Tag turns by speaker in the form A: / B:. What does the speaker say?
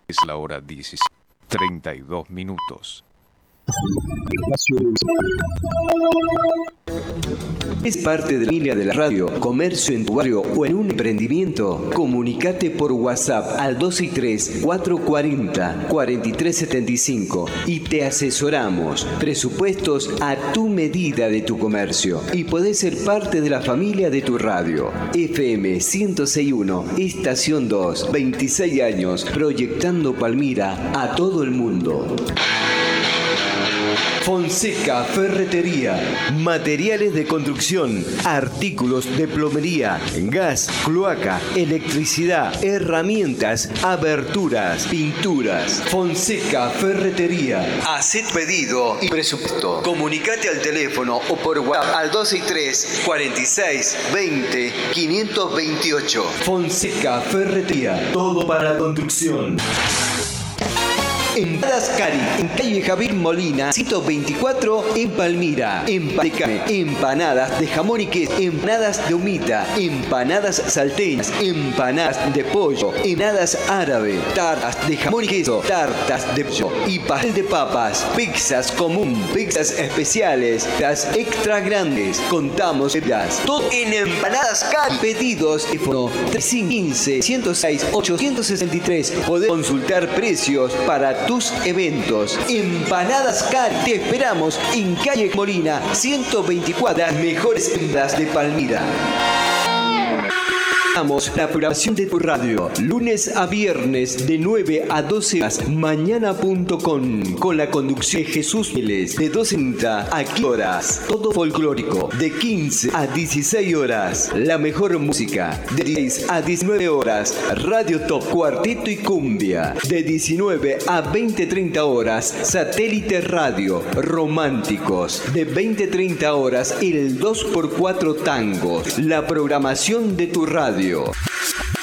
A: Es la hora 16:32.
B: ¿Es parte de la familia de la radio, comercio en tu barrio o en un emprendimiento? Comunicate por WhatsApp al 263-440-4375 y te asesoramos. Presupuestos a tu medida de tu comercio. Y podés ser parte de la familia de tu radio. FM 106.1, Estación 2, 26 años, proyectando Palmira a todo el mundo. Fonseca Ferretería, materiales de construcción, artículos de plomería, gas, cloaca, electricidad, herramientas, aberturas, pinturas. Fonseca Ferretería. Haced pedido y presupuesto. Comunicate al teléfono o por WhatsApp al 263 46 20 528. Fonseca Ferretería. Todo para la construcción. Empanadas Cari, en calle Javier Molina, 124, en Palmira. Empanadas de jamón y queso, empanadas de humita, empanadas salteñas, empanadas de pollo, empanadas árabe, tartas de jamón y queso, tartas de pollo y pastel de papas, pizzas común, pizzas especiales, las extra grandes. Contamos ellas. Todo en Empanadas Cari. Pedidos, teléfono 3515-106-863. Podés consultar precios para tus eventos. Empanadas Cari. Te esperamos en calle Molina 124, las mejores empanadas de Palmira. La programación de tu radio, lunes a viernes de 9 a 12 horas, mañana.com, con la conducción de Jesús Vélez, de 12:30 a 15 horas, todo folclórico, de 15 a 16 horas, la mejor música, de 16 a 19 horas, Radio Top, Cuarteto y Cumbia, de 19 a 20:30 horas, Satélite Radio, Románticos, de 20:30 horas, el 2x4 Tango, la programación de tu radio.